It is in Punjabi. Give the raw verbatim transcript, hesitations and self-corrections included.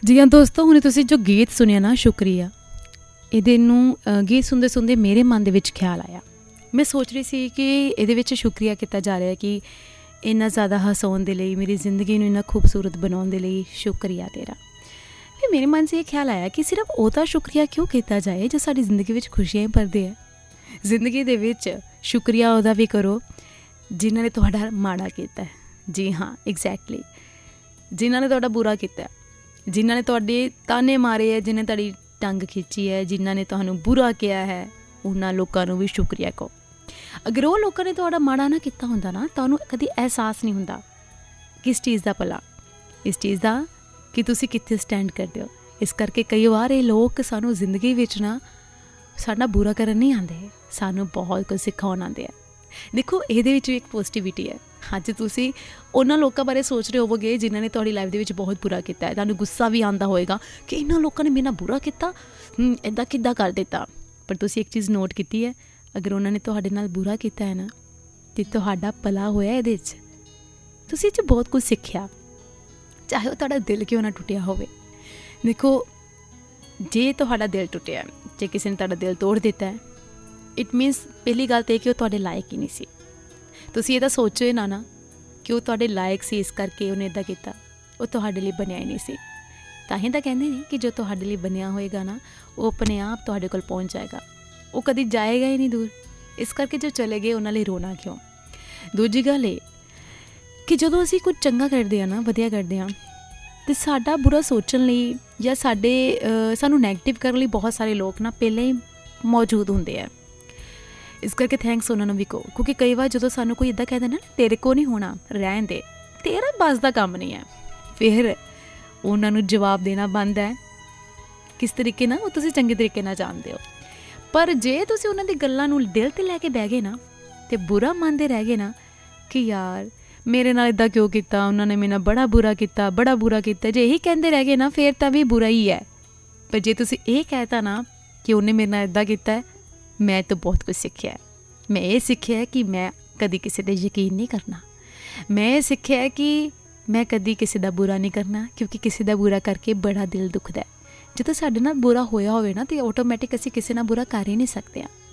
ਜੀ ਹਾਂ ਦੋਸਤੋ, ਹੁਣੇ ਤੁਸੀਂ ਜੋ ਗੀਤ ਸੁਣਿਆ ਨਾ ਸ਼ੁਕਰੀਆ, ਇਹਦੇ ਨੂੰ ਗੀਤ ਸੁਣਦੇ ਸੁਣਦੇ ਮੇਰੇ ਮਨ ਦੇ ਵਿੱਚ ਖਿਆਲ ਆਇਆ। ਮੈਂ ਸੋਚ ਰਹੀ ਸੀ ਕਿ ਇਹਦੇ ਵਿੱਚ ਸ਼ੁਕਰੀਆ ਕੀਤਾ ਜਾ ਰਿਹਾ ਕਿ ਇੰਨਾ ਜ਼ਿਆਦਾ ਹਸਾਉਣ ਦੇ ਲਈ, ਮੇਰੀ ਜ਼ਿੰਦਗੀ ਨੂੰ ਇੰਨਾ ਖੂਬਸੂਰਤ ਬਣਾਉਣ ਦੇ ਲਈ ਸ਼ੁਕਰੀਆ ਤੇਰਾ। ਫਿਰ ਮੇਰੇ ਮਨ 'ਚ ਇਹ ਖਿਆਲ ਆਇਆ ਕਿ ਸਿਰਫ ਉਹਦਾ ਸ਼ੁਕਰੀਆ ਕਿਉਂ ਕੀਤਾ ਜਾਏ ਜੋ ਸਾਡੀ ਜ਼ਿੰਦਗੀ ਵਿੱਚ ਖੁਸ਼ੀਆਂ ਹੀ ਭਰਦੇ ਹੈ। ਜ਼ਿੰਦਗੀ ਦੇ ਵਿੱਚ ਸ਼ੁਕਰੀਆ ਉਹਦਾ ਵੀ ਕਰੋ ਜਿਨ੍ਹਾਂ ਨੇ ਤੁਹਾਡਾ ਮਾੜਾ ਕੀਤਾ। ਜੀ ਹਾਂ, ਐਗਜ਼ੈਕਟਲੀ, ਜਿਨ੍ਹਾਂ ਨੇ ਤੁਹਾਡਾ ਬੁਰਾ ਕੀਤਾ, ਜਿਨ੍ਹਾਂ ਨੇ ਤੁਹਾਡੇ ਤਾਨੇ ਮਾਰੇ ਹੈ, ਜਿਹਨੇ ਤੁਹਾਡੀ ਟੰਗ ਖਿੱਚੀ ਹੈ, ਜਿਨ੍ਹਾਂ ਨੇ ਤੁਹਾਨੂੰ ਬੁਰਾ ਕਿਹਾ ਹੈ, ਉਹਨਾਂ ਲੋਕਾਂ ਨੂੰ ਵੀ ਸ਼ੁਕਰੀਆ ਕਹੋ। ਅਗਰ ਉਹ ਲੋਕਾਂ ਨੇ ਤੁਹਾਡਾ ਮਾੜਾ ਨਾ ਕੀਤਾ ਹੁੰਦਾ ਨਾ, ਤੁਹਾਨੂੰ ਕਦੀ ਅਹਿਸਾਸ ਨਹੀਂ ਹੁੰਦਾ ਕਿਸ ਚੀਜ਼ ਦਾ ਭਲਾ, ਇਸ ਚੀਜ਼ ਦਾ ਕਿ ਤੁਸੀਂ ਕਿੱਥੇ ਸਟੈਂਡ ਕਰਦੇ ਹੋ। ਇਸ ਕਰਕੇ ਕਈ ਵਾਰ ਇਹ ਲੋਕ ਸਾਨੂੰ ਜ਼ਿੰਦਗੀ ਵਿੱਚ ਨਾ ਸਾਡਾ ਬੁਰਾ ਕਰਨ ਨਹੀਂ ਆਉਂਦੇ, ਸਾਨੂੰ ਬਹੁਤ ਕੁਝ ਸਿਖਾਉਣ ਆਉਂਦੇ ਆ। ਦੇਖੋ, ਇਹਦੇ ਵਿੱਚ ਵੀ ਇੱਕ ਪੋਜ਼ੀਟਿਵਿਟੀ ਹੈ। ਅੱਜ ਤੁਸੀਂ ਉਹਨਾਂ ਲੋਕਾਂ ਬਾਰੇ ਸੋਚ ਰਹੇ ਹੋਵੋਗੇ ਜਿਨ੍ਹਾਂ ਨੇ ਤੁਹਾਡੀ ਲਾਈਫ ਦੇ ਵਿੱਚ ਬਹੁਤ ਬੁਰਾ ਕੀਤਾ ਹੈ। ਤੁਹਾਨੂੰ ਗੁੱਸਾ ਵੀ ਆਉਂਦਾ ਹੋਏਗਾ ਕਿ ਇਹਨਾਂ ਲੋਕਾਂ ਨੇ ਮੇਰੇ ਨਾਲ ਬੁਰਾ ਕੀਤਾ, ਇੱਦਾਂ ਕਿੱਦਾਂ ਕਰ ਦਿੱਤਾ। ਪਰ ਤੁਸੀਂ ਇੱਕ ਚੀਜ਼ ਨੋਟ ਕੀਤੀ ਹੈ, ਅਗਰ ਉਹਨਾਂ ਨੇ ਤੁਹਾਡੇ ਨਾਲ ਬੁਰਾ ਕੀਤਾ ਹੈ ਨਾ, ਅਤੇ ਤੁਹਾਡਾ ਭਲਾ ਹੋਇਆ ਇਹਦੇ 'ਚ, ਤੁਸੀਂ ਇਹ 'ਚ ਬਹੁਤ ਕੁਝ ਸਿੱਖਿਆ, ਚਾਹੇ ਉਹ ਤੁਹਾਡਾ ਦਿਲ ਕਿਉਂ ਨਾ ਟੁੱਟਿਆ ਹੋਵੇ। ਦੇਖੋ, ਜੇ ਤੁਹਾਡਾ ਦਿਲ ਟੁੱਟਿਆ, ਜੇ ਕਿਸੇ ਨੇ ਤੁਹਾਡਾ ਦਿਲ ਤੋੜ ਦਿੱਤਾ ਹੈ, ਇਟ ਮੀਨਸ ਪਹਿਲੀ ਗੱਲ ਤਾਂ ਇਹ ਕਿ ਉਹ ਤੁਹਾਡੇ ਲਾਇਕ ਹੀ ਨਹੀਂ ਸੀ। ਤੁਸੀਂ ਇਹ ਤਾਂ ਸੋਚੋ ਨਾ ਨਾ ਕਿ ਉਹ ਤੁਹਾਡੇ ਲਾਇਕ ਸੀ, ਇਸ ਕਰਕੇ ਉਹਨੇ ਇੱਦਾਂ ਕੀਤਾ। ਉਹ ਤੁਹਾਡੇ ਲਈ ਬਣਿਆ ਹੀ ਨਹੀਂ ਸੀ। ਤਾਂ ਹੀ ਤਾਂ ਕਹਿੰਦੇ ਨੇ ਕਿ ਜੋ ਤੁਹਾਡੇ ਲਈ ਬਣਿਆ ਹੋਏਗਾ ਨਾ, ਉਹ ਆਪਣੇ ਆਪ ਤੁਹਾਡੇ ਕੋਲ ਪਹੁੰਚ ਜਾਏਗਾ, ਉਹ ਕਦੀ ਜਾਏਗਾ ਹੀ ਨਹੀਂ ਦੂਰ। ਇਸ ਕਰਕੇ ਜੋ ਚਲੇ ਗਏ ਉਹਨਾਂ ਲਈ ਰੋਣਾ ਕਿਉਂ। ਦੂਜੀ ਗੱਲ ਇਹ ਕਿ ਜਦੋਂ ਅਸੀਂ ਕੁਝ ਚੰਗਾ ਕਰਦੇ ਹਾਂ ਨਾ, ਵਧੀਆ ਕਰਦੇ ਹਾਂ, ਅਤੇ ਸਾਡਾ ਬੁਰਾ ਸੋਚਣ ਲਈ ਜਾਂ ਸਾਡੇ ਸਾਨੂੰ ਨੈਗੇਟਿਵ ਕਰਨ ਲਈ ਬਹੁਤ ਸਾਰੇ ਲੋਕ ਨਾ ਪਹਿਲਾਂ ਹੀ ਮੌਜੂਦ ਹੁੰਦੇ ਆ। ਇਸ ਕਰਕੇ ਥੈਂਕਸ ਉਹਨਾਂ ਨੂੰ ਵੀ ਕਹੋ, ਕਿਉਂਕਿ ਕਈ ਵਾਰ ਜਦੋਂ ਸਾਨੂੰ ਕੋਈ ਇੱਦਾਂ ਕਹਿ ਦਿੰਦਾ ਨਾ ਤੇਰੇ ਕੋਲ ਨਹੀਂ ਹੋਣਾ, ਰਹਿਣ ਦੇ, ਤੇਰਾ ਬਸ ਦਾ ਕੰਮ ਨਹੀਂ ਹੈ, ਫਿਰ ਉਹਨਾਂ ਨੂੰ ਜਵਾਬ ਦੇਣਾ ਬਣਦਾ ਹੈ। ਕਿਸ ਤਰੀਕੇ ਨਾਲ, ਉਹ ਤੁਸੀਂ ਚੰਗੇ ਤਰੀਕੇ ਨਾਲ ਜਾਣਦੇ ਹੋ। ਪਰ ਜੇ ਤੁਸੀਂ ਉਹਨਾਂ ਦੀ ਗੱਲਾਂ ਨੂੰ ਦਿਲ 'ਤੇ ਲੈ ਕੇ ਬਹਿ ਗਏ ਨਾ, ਅਤੇ ਬੁਰਾ ਮੰਨਦੇ ਰਹਿ ਗਏ ਨਾ ਕਿ ਯਾਰ ਮੇਰੇ ਨਾਲ ਇੱਦਾਂ ਕਿਉਂ ਕੀਤਾ, ਉਹਨਾਂ ਨੇ ਮੇਰੇ ਨਾਲ ਬੜਾ ਬੁਰਾ ਕੀਤਾ, ਬੜਾ ਬੁਰਾ ਕੀਤਾ, ਜੇ ਇਹੀ ਕਹਿੰਦੇ ਰਹਿ ਗਏ ਨਾ, ਫਿਰ ਤਾਂ ਵੀ ਬੁਰਾ ਹੀ ਹੈ। ਪਰ ਜੇ ਤੁਸੀਂ ਇਹ ਕਹਿ ਤਾ ਨਾ ਕਿ ਉਹਨੇ ਮੇਰੇ ਨਾਲ ਇੱਦਾਂ ਕੀਤਾ, ਮੈਂ ਤਾਂ ਬਹੁਤ ਕੁਝ ਸਿੱਖਿਆ। ਮੈਂ ਇਹ ਸਿੱਖਿਆ ਕਿ ਮੈਂ ਕਦੀ ਕਿਸੇ 'ਤੇ ਯਕੀਨ ਨਹੀਂ ਕਰਨਾ। ਮੈਂ ਇਹ ਸਿੱਖਿਆ ਕਿ ਮੈਂ ਕਦੀ ਕਿਸੇ ਦਾ ਬੁਰਾ ਨਹੀਂ ਕਰਨਾ, ਕਿਉਂਕਿ ਕਿਸੇ ਦਾ ਬੁਰਾ ਕਰਕੇ ਬੜਾ ਦਿਲ ਦੁਖਦਾ। ਜਦੋਂ ਸਾਡੇ ਨਾਲ ਬੁਰਾ ਹੋਇਆ ਹੋਵੇ ਨਾ, ਤਾਂ ਆਟੋਮੈਟਿਕ ਅਸੀਂ ਕਿਸੇ ਨਾਲ ਬੁਰਾ ਕਰ ਹੀ ਨਹੀਂ ਸਕਦੇ ਹਾਂ।